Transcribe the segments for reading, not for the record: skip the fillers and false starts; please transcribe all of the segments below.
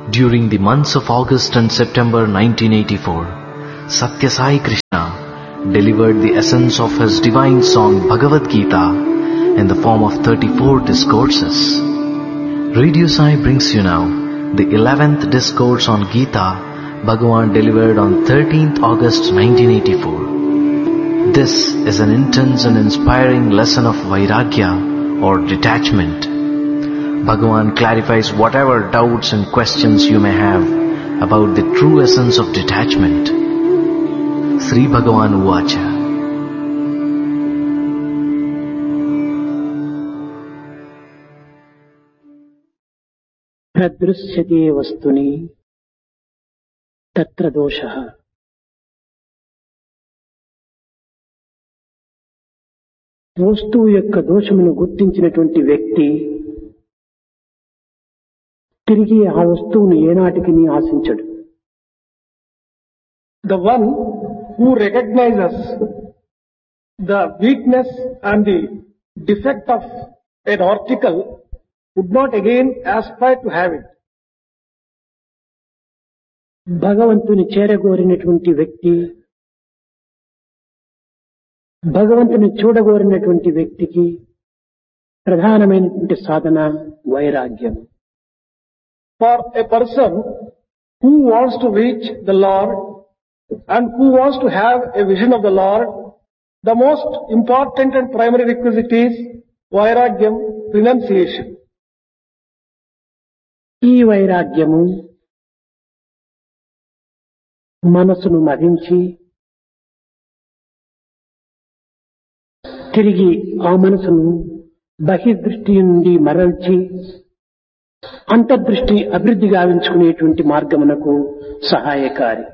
During the months of August and September 1984, Satya Sai Krishna delivered the essence of his divine song Bhagavad Gita in the form of 34 discourses. Radio Sai brings you now the 11th discourse on Gita Bhagavan delivered on 13th August 1984. This is an intense and inspiring lesson of Vairagya or detachment. Bhagavan clarifies whatever doubts and questions you may have about the true essence of detachment. Sri Bhagavan Uvacha. ప్రదృశ్యతే వస్తుని తత్ర దోషః. వస్తువు యొక్క దోషమును గుర్తించినటువంటి వ్యక్తి తిరిగి ఆ వస్తువును ఏనాటికి ఆశించడు. The one who recognizes the weakness and the defect of an article would not again aspire to have it. భగవంతుని చేరగోరినటువంటి వ్యక్తి, భగవంతుని చూడగోరినటువంటి వ్యక్తికి ప్రధానమైనటువంటి సాధన వైరాగ్యం. For a person who wants to reach the Lord and who wants to have a vision of the Lord, the most important and primary requisite is vairagyam, renunciation. ఈ వైరాగ్యము మనసును మదించి తిరిగి ఆ మనసును బహిర్దృష్టి నుండి మరల్చి అంతర్దృష్టి అభివృద్ధి గావించుకునేటువంటి మార్గమునకు సహాయకారి.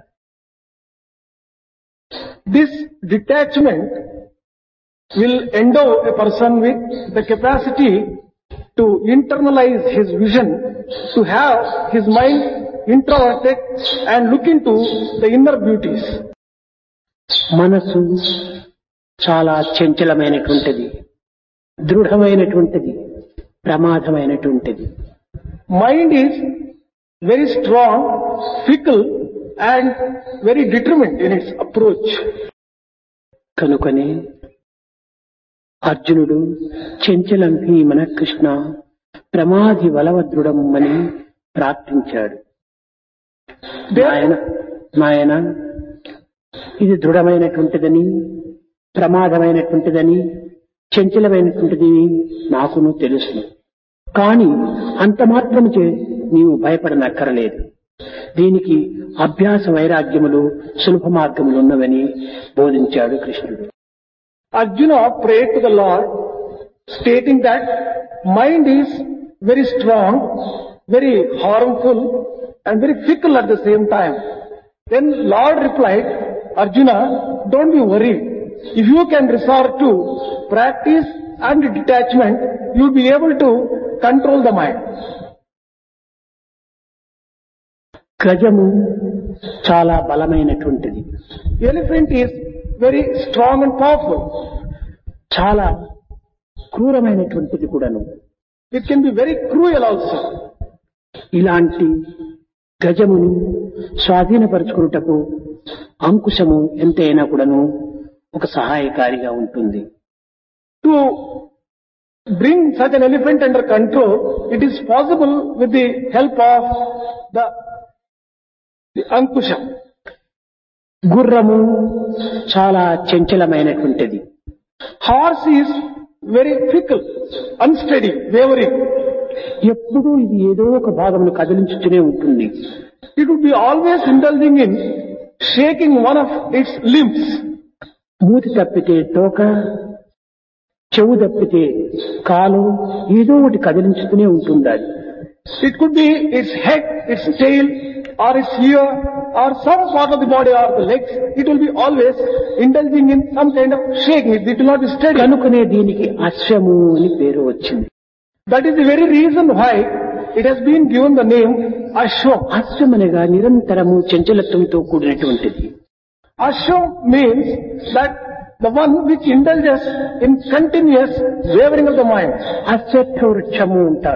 This detachment will endow a person with the capacity to internalize his vision, to have his mind introverted and look into the inner beauties. మనసు చాలా చంచలమైనటువంటిది, దృఢమైనటువంటిది, ప్రమాదమైనటువంటిది. Mind is very strong, fickle and very determined in its approach. కనుకనే అర్జునుడు చంచలం హి మన కృష్ణ ప్రమాది బలవదృఢం అని ప్రార్థించాడు. నాయన ఇది దృఢమైనటువంటిదని, ప్రమాదమైనటువంటిదని, చంచలమైనటువంటిది నాకును తెలుసు. కానీ అంత మాత్రమే నీవు భయపడనక్కరలేదు. దీనికి అభ్యాస వైరాగ్యములు సులభ మార్గములు ఉన్నవని బోధించాడు కృష్ణుడు. Arjuna prayed to the Lord stating that mind is very strong, very harmful and very fickle at the same time. Then Lord replied, Arjuna, don't be worried. If you can resort to practice and detachment, you will be able to control the mind. గజము చాలా బలమైనటువంటిది. Elephant is very strong and powerful. చాలా క్రూరమైనటువంటిది కూడాను. It can be very cruel also. ఇలాంటి గజమును స్వాధీనపరచుకున్నటకు అంకుశము ఎంతైనా కూడాను ఒక సహాయకారిగా ఉంటుంది. To bring such an elephant under control, it is possible with the help of the ankusha. గుర్రము చాలా చంచలమైనటువంటిది. Horse is very fickle, unsteady, wavering. ఎప్పుడూ ఇది ఏదో ఒక భాగమును కదిలించుతూనే ఉంటుంది. It would be always indulging in shaking one of its limbs. మూతి తప్పితే తోక, చెవు తప్పితే కాలు, ఏదో ఒకటి కదిలించుతూనే ఉంటుంది. It could be its head, its tail, or its ear, or some part of the body or the legs. It will be always indulging in some kind of shaking. It will not be steady. కనుకనే దీనికి అశ్వము అని పేరు వచ్చింది. That is the very reason why it has been given the name Ashwam. అశ్వం అనగా నిరంతరము చంచలత్వంతో కూడినటువంటిది. Ashwam means that the one which indulges in continuous wavering of the mind. అశ్వత్థ వృక్షము అంటారు.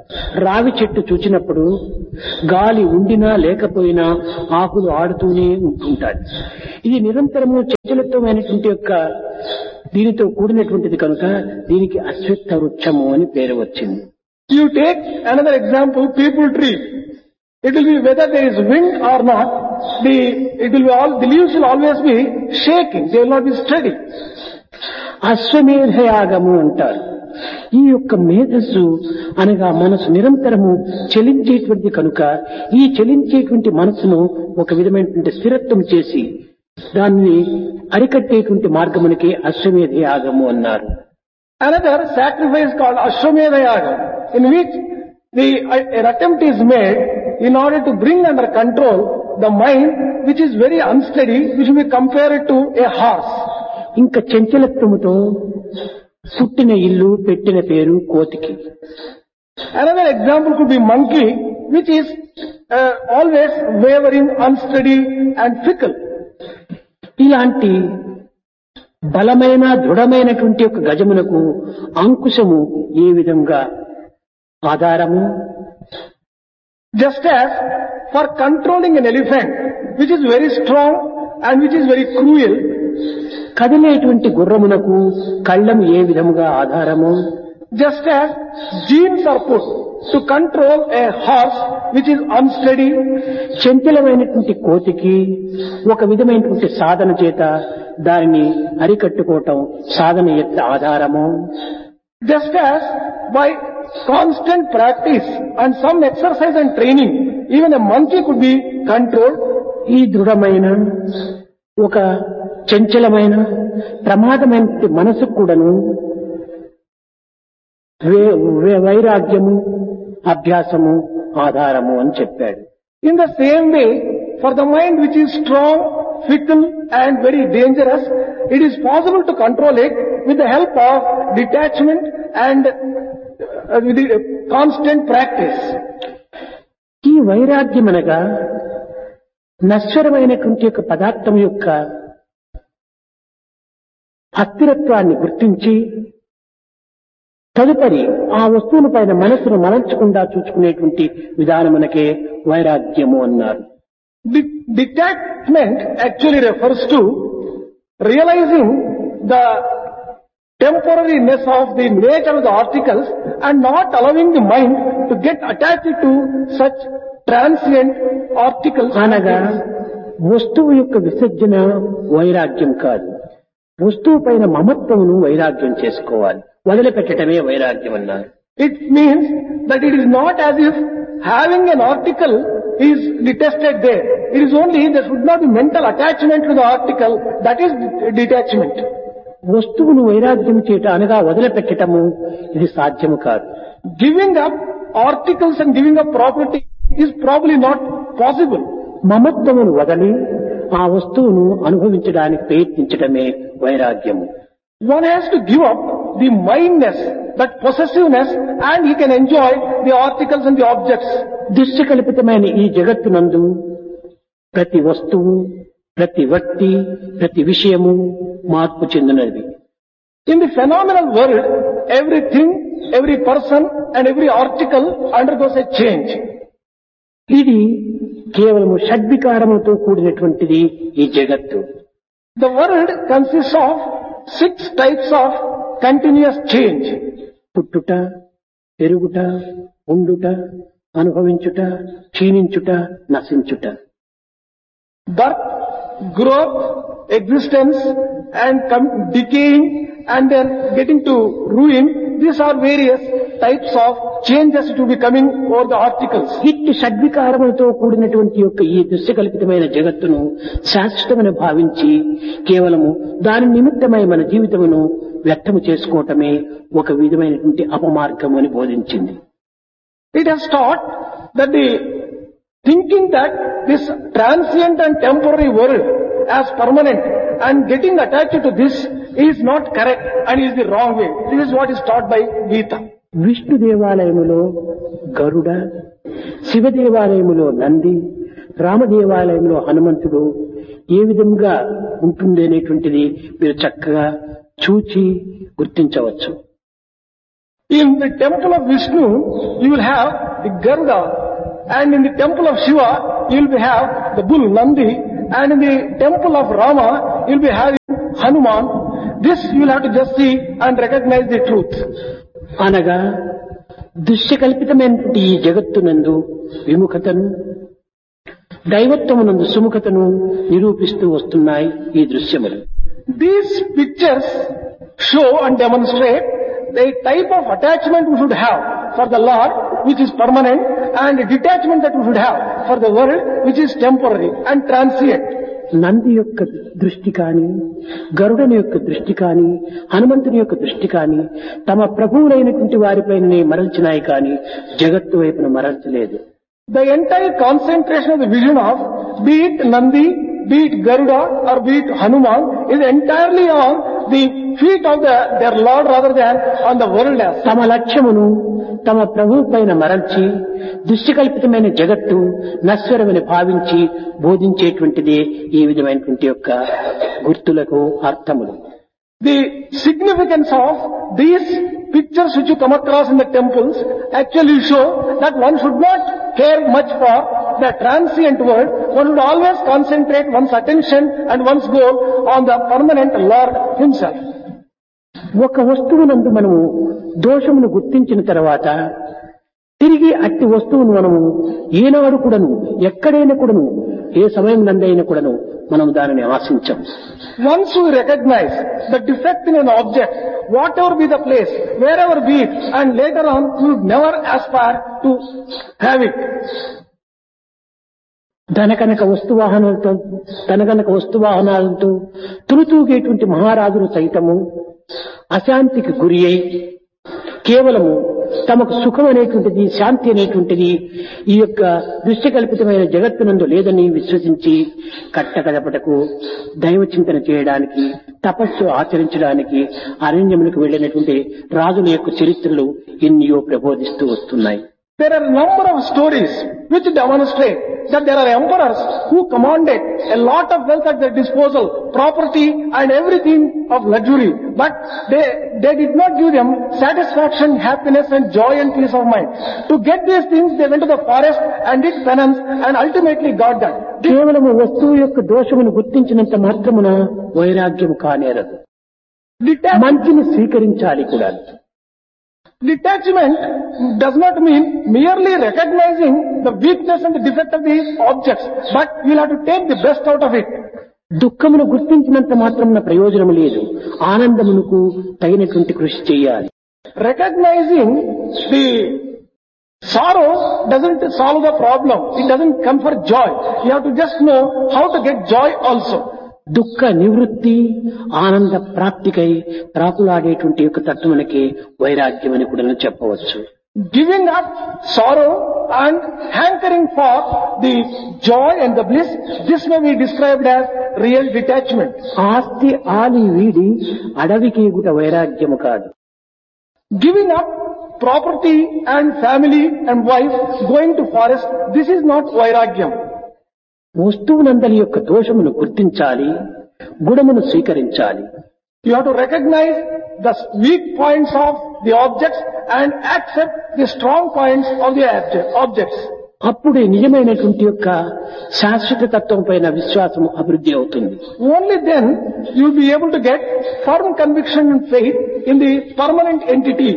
రావి చెట్టు చూచినప్పుడు గాలి ఉండినా లేకపోయినా ఆకులు ఆడుతూనే ఉంటుంటాయి. ఇది నిరంతరము చంచలత్వమైనటువంటి యొక్క దీనితో కూడినటువంటిది కనుక దీనికి అశ్వత్థ వృక్షము అని పేరు వచ్చింది. You take another example, people tree. It will be whether there is wind or not, the leaves will always be shaking, they will not be steady. అశ్వమేధయాగము అంటారు. ఈ యొక్క మేధస్సు అనగా మనసు నిరంతరము చలించేటువంటి కనుక ఈ చలించేటువంటి మనసును ఒక విధమైనటువంటి స్థిరత్వం చేసి దాన్ని అరికట్టేటువంటి మార్గమునికి అశ్వమేధయాగము అన్నారు. Another sacrifice called Ashwamedha Yaga, in which an attempt is made in order to bring under control the mind which is very unsteady, which will be compared to a horse. ఇంకా చంచలత్వముతో పుట్టిన ఇల్లు పెట్టిన పేరు కోతికి. Another example could be monkey, which is always wavering, unsteady and fickle. ఇలాంటి బలమైన దృఢమైనటువంటి ఒక గజమునకు అంకుశము ఏ విధంగా ఆధారము, just as for controlling an elephant which is very strong and which is very cruel, కదిలేటువంటి గుర్రమునకు కళ్ళము ఏ విధముగా ఆధారము, just as genes are put to control a horse which is unsteady, చంచలమైనటువంటి కోతికి ఒక విధమైనటువంటి సాధన చేత దానిని అరికట్టుకోవటం సాధన యొక్క ఆధారము, just as by constant practice and some exercise and training, even a monkey could be controlled. ఈ దృఢమైన ఒక చంచలమైన ప్రమాదమైన మనసు కూడాను వైరాగ్యము అభ్యాసము ఆధారము అని చెప్పాడు. In the same way, for the mind which is strong, fickle and very dangerous, it is possible to control it with the help of detachment and with the constant practice. ఈ వైరాగ్యం అనగా నశ్వరమైనటువంటి యొక్క పదార్థం యొక్క అస్థిరత్వాన్ని గుర్తించి తదుపరి ఆ వస్తువుల పైన మనసును మలచకుండా చూసుకునేటువంటి విధానమునకే వైరాగ్యము అన్నారు. Detachment actually refers to realizing the temporariness of the nature of the articles and not allowing the mind to get attached to such transient articles. అనగా వస్తువు యొక్క విసర్జన వైరాగ్యం కాదు, వస్తువు పైన మమత్వమును వైరాగ్యం చేసుకోవాలి, వదిలిపెట్టడమే వైరాగ్యం అన్నారు. It means that it is not as if having an article is detested there. It is only there should not be mental attachment to the article, that is detachment. వస్తువును వైరాగ్యం చేయట అనగా వదిలిపెట్టడము ఇది సాధ్యము కాదు. Giving up articles and giving up property is probably not possible. మమత్వమును వదలి ఆ వస్తువును అనుభవించడానికి ప్రయత్నించడమే వైరాగ్యము. One has to give up the mindness, that possessiveness, and he can enjoy the articles and the objects. దృశ్యకల్పితమైన ఈ జగత్తునందు ప్రతి వస్తువు, ప్రతి వ్యక్తి, ప్రతి విషయము మార్పు చెందినది. In the phenomenal world, everything, every person and every article undergoes a change. ఇది కేవలము షడ్వికారములతో కూడినటువంటిది ఈ జగత్తు. The world consists of 6 types of continuous change. పుట్టుట, పెరుగుట, ఉండుట, అనుభవించుట, క్షీణించుట, నశించుట. Birth, growth, existence and decaying and then getting to ruin. These are various types of changes to be coming over the articles. ఇట్టి షడ్వికారములతో కూడినటువంటి యొక్క ఈ దృశ్యకల్పితమైన జగత్తును శాశ్వతమని భావించి కేవలము దాని నిమిత్తమై మన జీవితమును వ్యక్తము చేసుకోవటమే ఒక విధమైనటువంటి అపమార్గము అని బోధించింది. It has taught that the thinking that this transient and temporary world as permanent and getting attached to this is not correct and is the wrong way. This is what is taught by Gita. Vishnu దేవాలయములో గరుడ, శివ దేవాలయములో నంది, రామ దేవాలయంలో హనుమంతుడు ఏ విధంగా ఉంటుంది అనేటువంటిది మీరు చక్కగా చూచి గుర్తించవచ్చు. In the temple of Vishnu, you will have the Garuda, and in the temple of Shiva, you will have the bull Nandi, and in the temple of Rama, you will be having Hanuman. This you will have to just see and recognize the truth. అనగా దృశ్యకల్పితమైనటువంటి ఈ జగత్తునందు విముఖతను, దైవత్వమునందు సుముఖతను నిరూపిస్తూ వస్తున్నాయి ఈ దృశ్యములు. These pictures show and demonstrate the type of attachment we should have for the Lord, which is permanent, and the detachment that we should have for the world, which is temporary and transient. Nandi యొక్క దృష్టి కాని, గరుడని యొక్క దృష్టి కాని, హనుమంతుని యొక్క దృష్టి కాని తమ ప్రభువులైనటువంటి వారిపైననే మరల్చినాయి కాని జగత్తు వైపున మరల్చలేదు. The entire concentration of the vision of, be it Nandi, be it Garuda, or be it Hanuman, is entirely on the feet of their Lord rather than on the world as such. తమ లక్ష్యమును తమ ప్రభువు పైన మరల్చి దృశ్యకల్పితమైన జగత్తు నశ్వరమని భావించి బోధించేటువంటిదే ఈ విధమైనటువంటి యొక్క గుర్తులకు అర్థములు. The significance of these pictures which you come across in the temples actually show that one should not care much for the transient world. One should always concentrate one's attention and one's goal on the permanent Lord himself. ఒక వస్తువునందు మనము దోషమును గుర్తించిన తర్వాత తిరిగి అట్టి వస్తువును మనము ఏనాడు కూడాను, ఎక్కడైనా కూడాను, ఏ సమయం నందైనా కూడాను మనం దానిని ఆశించం. Once we recognize the defect in an object, whatever be the place, wherever be it, and later on we would never aspire to have it. ధనకనక వస్తువాహనాలతో తులుతూగేటువంటి మహారాజులు సైతము అశాంతికి గురి అయి కేవలము తమకు సుఖం అనేటువంటిది, శాంతి అనేటువంటిది ఈ యొక్క దృశ్యకల్పితమైన జగత్తునందు లేదని విశ్వసించి కట్టకడపటకు దైవ చింతన చేయడానికి, తపస్సు ఆచరించడానికి అరణ్యములకు వెళ్ళినటువంటి రాజుల యొక్క చరిత్రలు ఎన్నో ప్రబోధిస్తూ వస్తున్నాయి. There are a number of stories which demonstrate that there are emperors who commanded a lot of wealth at their disposal, property and everything of luxury, but they did not give them satisfaction, happiness and joy and peace of mind. To get these things, they went to the forest and did penance and ultimately got that. కేవలము వస్తువు యొక్క దోషమును గుర్తించినంత మాత్రమున వైరాగ్యం కానేరదు. మంచిని స్వీకరించాలి కూడా. Detachment does not mean merely recognizing the weakness and the defect of these objects, but you will have to take the best out of it. దుఃఖమును గుర్తించినంత మాత్రమున ప్రయోజనం లేదు, ఆనందమునకు తగినటువంటి కృషి చేయాలి. Recognizing the sorrow doesn't solve the problem. It doesn't confer joy. You have to just know how to get joy also. దుఃఖ నివృత్తి, ఆనంద ప్రాప్తికై ప్రాకులాడేటువంటి యొక్క తత్వమునకి వైరాగ్యం అని కూడా చెప్పవచ్చు. Giving up sorrow and hankering for the joy and the bliss, this may be described as real detachment. ఆస్తి ఆలి వీడి అడవికి గుట వైరాగ్యము కాదు. Giving up property and family and wife, going to forest, this is not vairagyam. వస్తువునందరి యొక్క దోషమును గుర్తించాలి, గుణమును స్వీకరించాలి. You have to recognize the weak points of the objects and accept the strong points of the objects. అప్పుడే నిజమైనటువంటి యొక్క శాశ్వత తత్వం పైన విశ్వాసము అభివృద్ధి అవుతుంది. Only then you will be able to get firm conviction and faith in the permanent entity.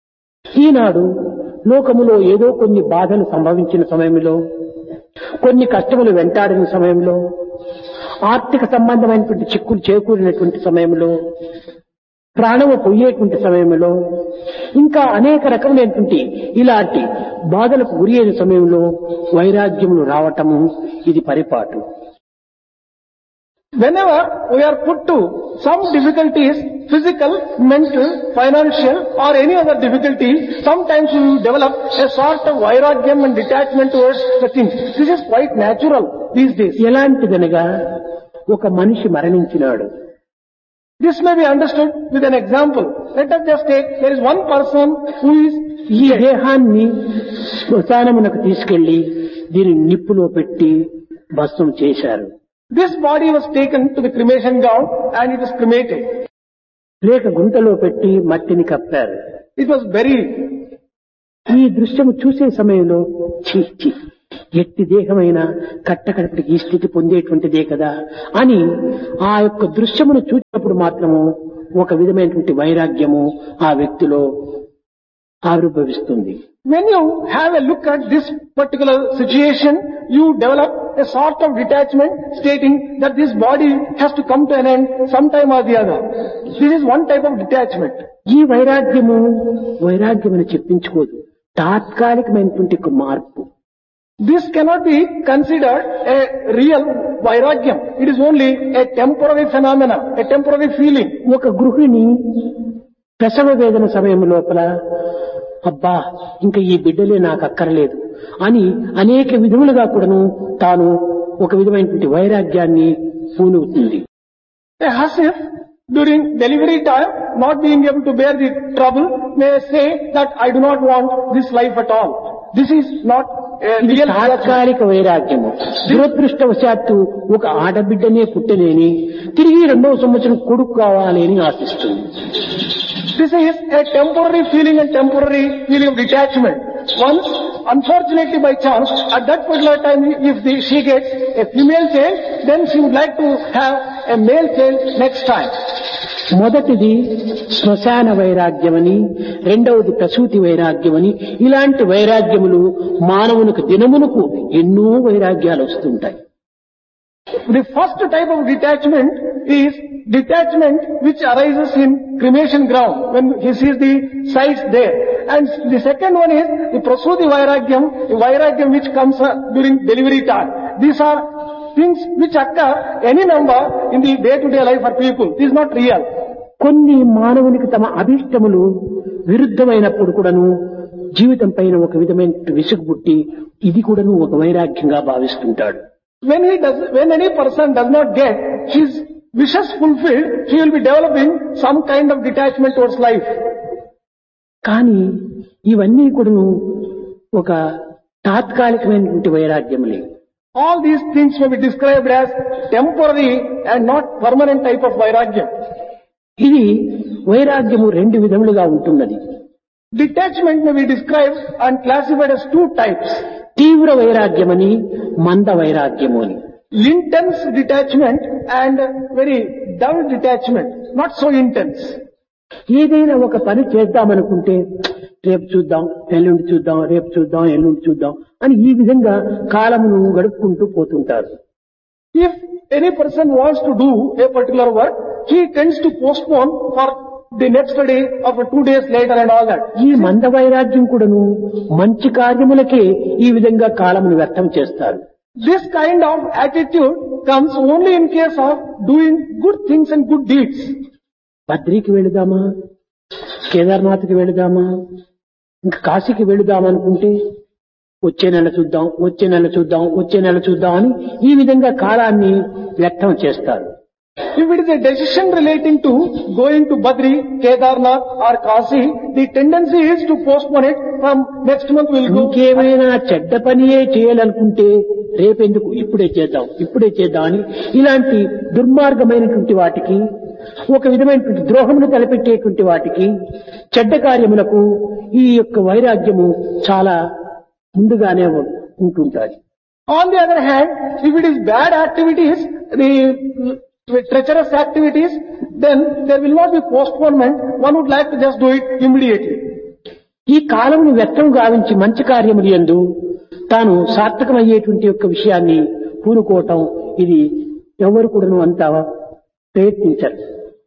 ఈనాడు లోకములో ఏదో కొన్ని బాధలు సంభవించిన సమయంలో, కొన్ని కష్టములు వెంటాడిన సమయంలో, ఆర్థిక సంబంధమైనటువంటి చిక్కులు చేకూరినటువంటి సమయంలో, ప్రాణము పోయేటువంటి సమయంలో, ఇంకా అనేక రకములైనటువంటి ఇలాంటి బాధలకు గురి అయిన సమయంలో వైరాగ్యములు రావటము ఇది పరిపాటు. Whenever we are put to some difficulties, physical, mental, financial or any other difficulties, sometimes we will develop a sort of vairagyam and detachment towards the things. This is quite natural these days. ఎలాంటిదనగా ఒక మనిషి మరణించినాడు. This may be understood with an example. Let us just take, there is one person who is ఈ దేహాన్ని శ్మశానమునకు తీసుకెళ్లి దీనిని నిప్పులో పెట్టి భస్మం చేశారు. This body was taken to the cremation ground and it was cremated. లేక గుంటలో పెట్టి మట్టిని కప్పారు. It was buried. ఈ దృశ్యము చూసే సమయంలో ఛీ ఛీ, ఎట్టి దేహమైన కట్టకడపటికి ఈ స్థితి పొందేటువంటిదే కదా అని ఆ యొక్క దృశ్యమును చూసినప్పుడు మాత్రము ఒక విధమైనటువంటి వైరాగ్యము ఆ వ్యక్తిలో ఆవిర్భవిస్తుంది. When you have a look at this particular situation, you develop a sort of detachment stating that this body has to come to an end sometime or the other. This is one type of detachment. ఈ వైరాగ్యమని చెప్పించుకోదు, తాత్కాలికమైనటువంటి ఒక మార్పు. This cannot be considered a real vairagyam. It is only a temporary phenomena, a temporary feeling. ఒక గృహిణి ప్రసవ వేదన సమయం లోపల అబ్బా ఇంకా ఈ బిడ్డలే నాకు అక్కర్లేదు అని అనేక విధములుగా కూడాను తాను ఒక విధమైనటువంటి వైరాగ్యాన్ని పూనుతుంది. A husband during delivery time, not being able to bear the trouble, may say that I do not want this life at all. This is not a real తాత్కాలిక వైరాగ్యము. దురదృష్టవశాత్తు ఒక ఆడబిడ్డనే పుట్టలేని తిరిగి 2వ సంవత్సరం కొడుకు కావాలి అని ఆశిస్తుంది. This is a temporary feeling and temporary feeling of detachment. Once, unfortunately by chance, at that particular time, if she gets a female child, then she would like to have a male child next time. మొదటిది శ్మశాన వైరాగ్యమని, రెండవది ప్రసూతి వైరాగ్యమని, ఇలాంటి వైరాగ్యములు మానవునికి దినమునకు ఎన్నో వైరాగ్యాలు వస్తుంటాయి. The first type of detachment is detachment which arises in cremation ground when he sees the sights there. And the second one is the prasuti vairagyam, the vairagyam which comes during delivery time. These are things which occur any number in the day-to-day life of people. This is not real. కొన్ని మానవునికి తమ అభిష్టములు విరుద్ధమైనప్పుడు కూడాను జీవితం పైన ఒక విధమైన విసుగు పుట్టి ఇది కూడాను ఒక వైరాగ్యంగా భావిస్తుంటాడు. When any person does not get his wishes fulfilled, he will be developing some kind of detachment towards life. కానీ ఇవన్నీ కూడాను ఒక తాత్కాలికమైనటువంటి వైరాగ్యములే. All these things may be described as temporary and not permanent type of vairagyam. ఇది వైరాగ్యము 2 విధములుగా ఉంటున్నది. Detachment may be described and classified as 2 types. తీవ్ర వైరాగ్యమని, మంద వైరాగ్యము అని. Intense detachment and very dull detachment, not so intense. ఏదైనా ఒక పని చేద్దామనుకుంటే రేపు చూద్దాం, ఎల్లుండి చూద్దాం, రేపు చూద్దాం, ఎల్లుండి చూద్దాం అని ఈ విధంగా కాలమును గడుపుకుంటూ పోతుంటారు. If any person wants to do a particular work, he tends to postpone for the next day or for 2 days later and all that. ఈ మంద వైరాగ్యం కూడాను మంచి కార్యములకే ఈ విధంగా కాలమును వ్యర్థం చేస్తారు. This kind of attitude comes only in case of doing good things and good deeds. బద్రీకి వెళుదామా, కేదార్నాథ్కి వెళుదామా, ఇంకా కాశీకి వెళుదామా అనుకుంటే వచ్చే నెల చూద్దాం, వచ్చే నెల చూద్దాం, వచ్చే నెల చూద్దాం అని ఈ విధంగా కాలాన్ని వ్యర్థం చేస్తారు. If it is a decision relating to going to Badri, Kedarnath or Kashi, the tendency is to postpone it from next month we'll go. ఇంకేమైనా చెడ్డ పనియే చేయాలనుకుంటే రేపెందుకు, ఇప్పుడే చేద్దాం, ఇప్పుడే చేద్దాం అని ఇలాంటి దుర్మార్గమైనటువంటి వాటికి, ఒక విధమైనటువంటి ద్రోహమును తలపెట్టేటువంటి వాటికి, చెడ్డ కార్యములకు ఈ యొక్క వైరాగ్యము చాలా ముందుగానే ఉంటుంటాయి. On the other hand, if it is bad activities, the treacherous activities, then there will not be postponement. One would like to just do it immediately. ఈ కాలమును వ్యర్థం గావించి మంచి కార్యములు యందు తాను సార్థకమయ్యేటువంటి యొక్క విషయాన్ని పూనుకోవటం, ఇది ఎవరు కూడాను అంతా ప్రయత్నించరు.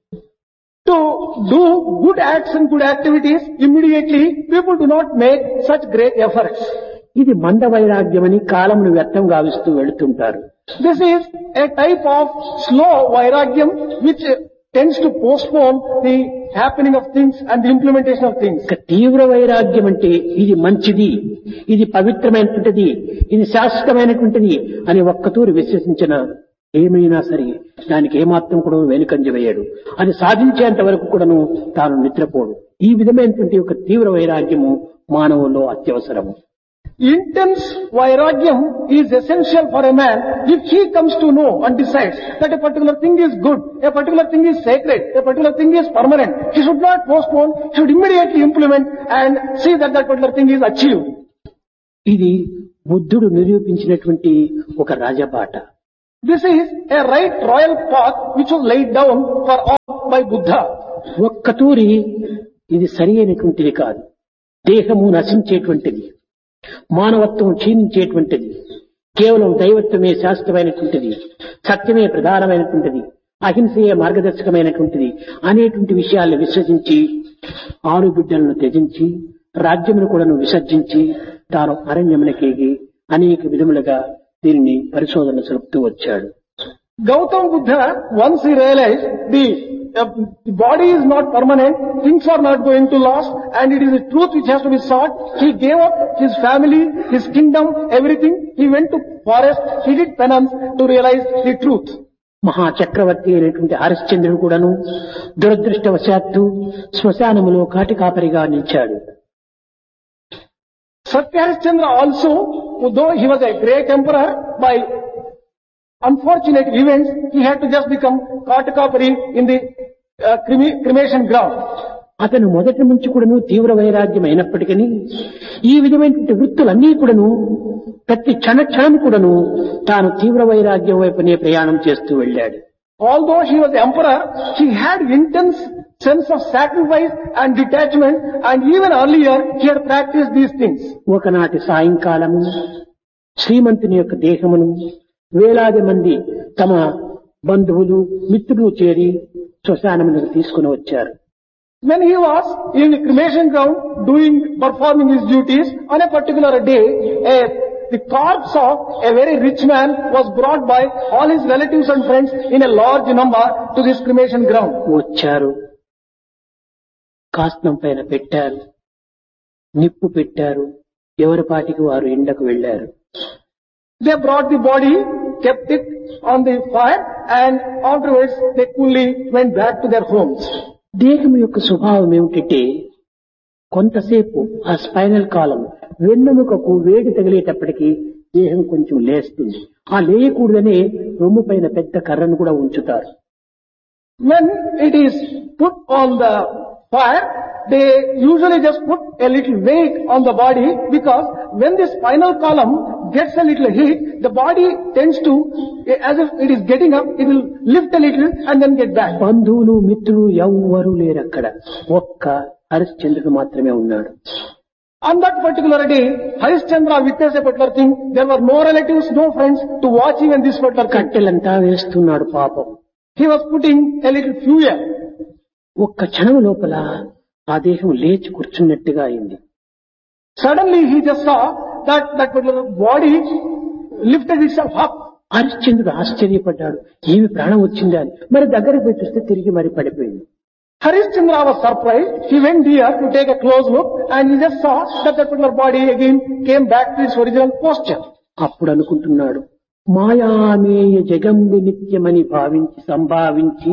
To do good acts and good activities immediately, people do not make such great efforts. ఇది మంద వైరాగ్యమని కాలమును వ్యర్థం గావిస్తూ వెళుతుంటారు. This is a type of slow vairagyam which tends to postpone the happening of things and the implementation of things. తీవ్ర వైరాగ్యం అంటే ఇది మంచిది, ఇది పవిత్రమైనటువంటిది, ఇది శాశ్వతమైనటువంటిది అని ఒక్కతూరి విశ్వసించిన ఏమైనా సరే దానికి ఏమాత్రం కూడా వెనుకంజ వేయడు. అది సాధించేంత వరకు కూడాను తాను నిద్రపోడు. ఈ విధమైనటువంటి ఒక తీవ్ర వైరాగ్యము మానవుల్లో అత్యవసరము. Intense vairagyam is essential for a man if he comes to know and decides that a particular thing is good, a particular thing is sacred, a particular thing is permanent. He should not postpone, he should immediately implement and see that that particular thing is achieved. ఇది బుద్ధుడు నిరూపించినటువంటి ఒక రాజబాట. This is a right royal path which was laid down for all by Buddha. ఒక్కతూరి ఇది సరి అయినటువంటిది కాదు. దేహము నశించేటువంటిది, మానవత్వం క్షీణించేటువంటిది, కేవలం దైవత్వమే శాశ్వతమైనటువంటిది, సత్యమే ప్రధానమైనటువంటిది, అహింసయే మార్గదర్శకమైనటువంటిది అనేటువంటి విషయాలను విశ్వసించి ఆరుబిడ్డలను త్యజించి రాజ్యమును కూడాను విసర్జించి తాను అరణ్యమునకేగి అనేక విధములుగా దీనిని పరిశోధన జరుపుతూ వచ్చాడు. Gautama Buddha, once he realized the body is not permanent, things are not going to last, and it is the truth which has to be sought. He gave up his family, his kingdom, everything. He went to forest, he did penance to realize the truth. మహాచక్రవర్తి అయినటువంటి హరిశ్చంద్రుడు కూడాను దురదృష్టవశాత్తు శ్మశానములో కాటికాపరిగా నిలిచాడు. Satya Harishchandra also, though he was a great emperor, by unfortunate events, he had to just become Katakapari in the cremation ground. అతను మొదటి నుంచి కూడాను తీవ్ర వైరాగ్యం అయినప్పటికీ ఈ విధమైనటువంటి వృత్తులన్నీ కూడాను ప్రతి క్షణం కూడాను తాను తీవ్ర వైరాగ్యం వైపునే ప్రయాణం చేస్తూ వెళ్ళాడు. Although he was emperor, he had intense sense of sacrifice and detachment, and even earlier he had practiced these things. ఒకనాటి సాయంకాలము శ్రీమంతుని యొక్క దేహమును వేలాది మంది తమ బంధువులు మిత్రులు చేరి శ్మశానమునకు తీసుకుని వచ్చారు. When he was in the cremation ground performing his duties, on a particular day, the corpse of a very rich man was brought by all his relatives and friends in a large number to this cremation ground. వచ్చారు, కాస్తం పైన పెట్టారు, నిప్పు పెట్టారు, ఎవరి పాటికి వారు ఎండకు వెళ్లారు. They brought the body, kept it on the fire, and afterwards they coolly went back to their homes. దేహం యొక్క స్వభావం ఏమిటంటే కొంతసేపు ఆ స్పైనల్ కాలం వెన్నెముకకు వేడి తగిలేటప్పటికీ దేహం కొంచెం లేస్తుంది. ఆ లేయకూడదనే రొమ్ము పైన పెద్ద కర్రను కూడా ఉంచుతారు. When it is put on the fire, they usually just put a little weight on the body, because when the spinal column gets a little heat, the body tends to, as if it is getting up, it will lift a little and then get back. బంధువులు మిత్రులు ఎవ్వరూ లేరు అక్కడ, ఒక్క హరిశ్చంద్రుడు మాత్రమే ఉన్నాడు. On that particular day, Harishchandra witnessed a particular thing. There were no relatives, no friends to watch even this particular thing. కట్టెలంతా వేస్తున్నాడు పాపం. He was putting a little fuel. ఒక్క క్షణం లోపల ఆ దేహం లేచి కూర్చున్నట్టుగా అయింది. Suddenly he just saw that particular body lifted itself up. హరిశ్చంద్రుడు ఆశ్చర్యపడ్డాడు, ఏమి ప్రాణం వచ్చిందా అని. మరి దగ్గరికి పోయి చూస్తే తిరిగి మరి పడిపోయింది. Harishchandra was surprised. He went near to take a close look, and he just saw that particular body again came back to its original posture. అప్పుడు అనుకుంటున్నాడు, మాయామేయ జగంబి నిత్యమని భావించి సంభావించి.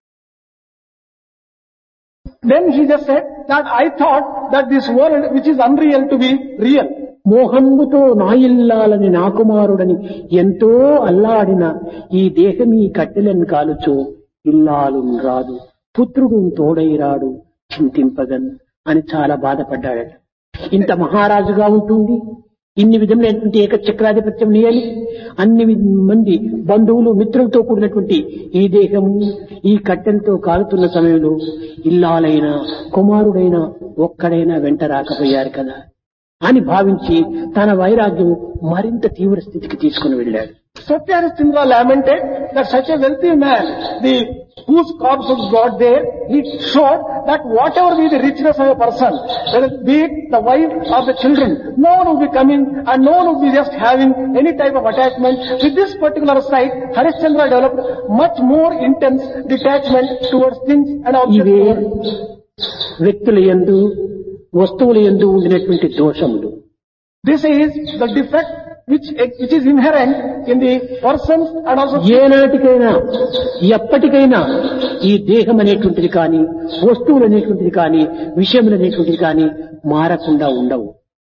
Then he just said that I thought that this world which is unreal to be real. మోహంబుతో నాయిల్లాలని నాకుమారుడని ఎంతో అల్లాడిన ఈ దేహం ఈ కట్టెలను కాలుచు ఇల్లాలు రాదు, పుత్రుడు తోడైరాడు చింతింపగన్ అని చాలా బాధపడ్డాడట. ఇంత మహారాజుగా ఉంటుంది, ఇన్ని విధములైనటువంటి ఏకచక్రాధిపత్యం నియాలి, అన్ని మంది బంధువులు మిత్రులతో కూడినటువంటి ఈ దేహము ఈ కట్టెలతో కాలుతున్న సమయంలో ఇల్లాలైనా కుమారుడైనా ఒక్కడైనా వెంట రాకపోయారు కదా అని భావించి తన వైరాగ్యం మరింత తీవ్ర స్థితికి తీసుకుని వెళ్ళాడు. Satya Harishchandra lamented that such a wealthy man, whose corpse was brought there, he showed that whatever be the richness of a person, be it the wife or the children, no one will be coming and no one will be just having any type of attachment. With this particular sight, Harishchandra developed much more intense detachment towards things and objects. ఇవే వ్యక్తుల యందు వస్తువుల యందు ఉండినటువంటి దోషములు. This is the defect which is inherent in the persons and also. ఏనాటికైనా ఎప్పటికైనా ఈ దేహం అనేటువంటిది కానీ వస్తువులు అనేటువంటిది కానీ విషయములు అనేటువంటిది కానీ మారకుండా ఉండవు.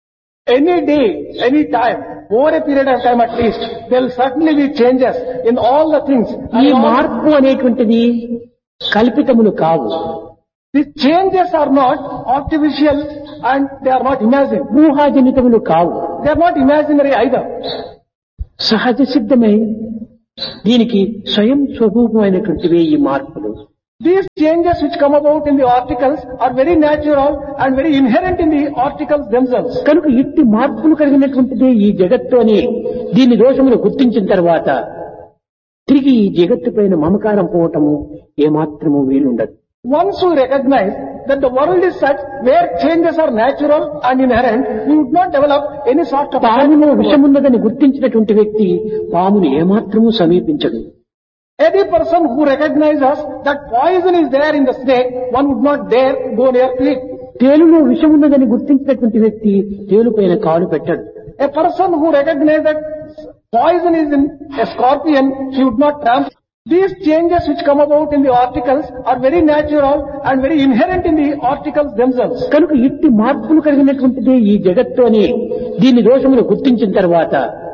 Any day, any time, over a period of time at least, there will certainly be changes in all the things. ఈ మార్పు అనేటువంటిది కల్పితములు కావు. These changes are not artificial and they are not imagined. ఊహాజనితములు కావు. They are not imaginary either. సహజ సిద్ధమై దీనికి స్వయం స్వరూపమైనటువంటివే ఈ మార్పులు. These changes which come about in the articles are very natural and very inherent in the articles themselves. కనుక ఇట్టి మార్పులు కలిగినటువంటిదే ఈ జగత్తు అని దీని దోషములు గుర్తించిన తర్వాత తిరిగి ఈ జగత్తు పైన మమకారం పోవటము ఏమాత్రము వీలుండదు. Once we recognize that the world is such where changes are natural and inherent, we would not develop any sort of... పాములో విషమున్నదని గుర్తించినటువంటి వ్యక్తి పామును ఏమాత్రము సమీపించడు. Any person who recognizes that poison is there in the snake, one would not dare go near to it. తేలులో విషమున్నదని గుర్తించినటువంటి వ్యక్తి తేలుపైన కాలు పెట్టడు. A person who recognizes that poison is in a scorpion, he would not trample. These changes which come about in the articles are very natural and very inherent in the articles themselves. కనుక ఇట్టి మార్పులు కలిగినటువంటిదే ఈ జగత్తు అని దీని దోషములు గుర్తించిన తర్వాత